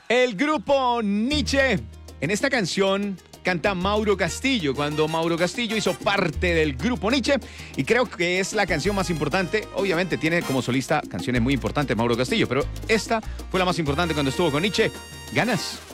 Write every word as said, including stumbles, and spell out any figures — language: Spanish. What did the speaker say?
El grupo Nietzsche. En esta canción canta Mauro Castillo, cuando Mauro Castillo hizo parte del grupo Nietzsche, y creo que es la canción más importante. Obviamente tiene como solista canciones muy importantes Mauro Castillo, pero esta fue la más importante cuando estuvo con Nietzsche. Ganas.